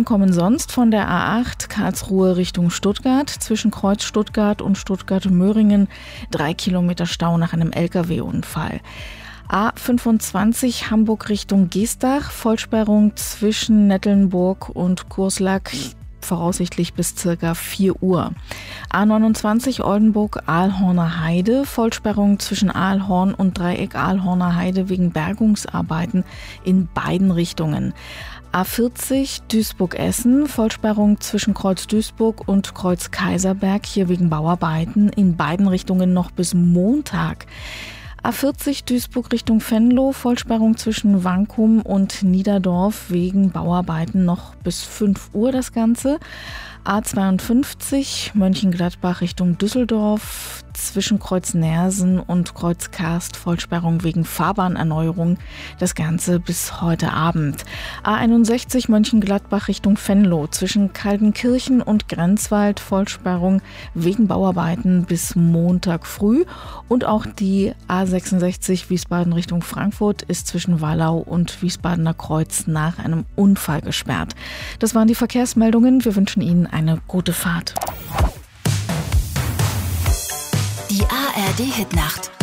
Meldungen kommen sonst von der A8 Karlsruhe Richtung Stuttgart. Zwischen Kreuz Stuttgart und Stuttgart-Möhringen 3 Kilometer Stau nach einem Lkw-Unfall. A25 Hamburg Richtung Geestach, Vollsperrung zwischen Nettelnburg und Kurslack, voraussichtlich bis ca. 4 Uhr. A29 Oldenburg-Ahlhorner Heide, Vollsperrung zwischen Ahlhorn und Dreieck Ahlhorner Heide wegen Bergungsarbeiten in beiden Richtungen. A40 Duisburg-Essen, Vollsperrung zwischen Kreuz Duisburg und Kreuz Kaiserberg, hier wegen Bauarbeiten in beiden Richtungen noch bis Montag. A40 Duisburg Richtung Venlo, Vollsperrung zwischen Wankum und Niederdorf wegen Bauarbeiten noch bis 5 Uhr das Ganze. A52 Mönchengladbach Richtung Düsseldorf, zwischen Kreuz Nersen und Kreuz Karst, Vollsperrung wegen Fahrbahnerneuerung, das Ganze bis heute Abend. A61 Mönchengladbach Richtung Venlo, zwischen Kaltenkirchen und Grenzwald, Vollsperrung wegen Bauarbeiten bis Montag früh. Und auch die A66 Wiesbaden Richtung Frankfurt ist zwischen Wallau und Wiesbadener Kreuz nach einem Unfall gesperrt. Das waren die Verkehrsmeldungen. Wir wünschen Ihnen eine gute Fahrt. Die ARD Hitnacht.